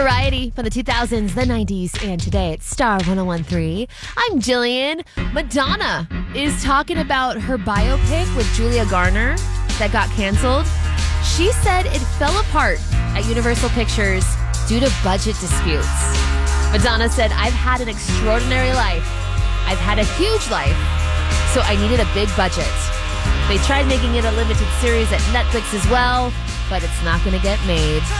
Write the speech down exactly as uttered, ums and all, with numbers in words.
Variety for the two thousands, the nineties, and today it's Star one oh one point three. I'm Jillian. Madonna is talking about her biopic with Julia Garner that got canceled. She said it fell apart at Universal Pictures due to budget disputes. Madonna said, I've had an extraordinary life. I've had a huge life, so I needed a big budget. They tried making it a limited series at Netflix as well, but it's not going to get made.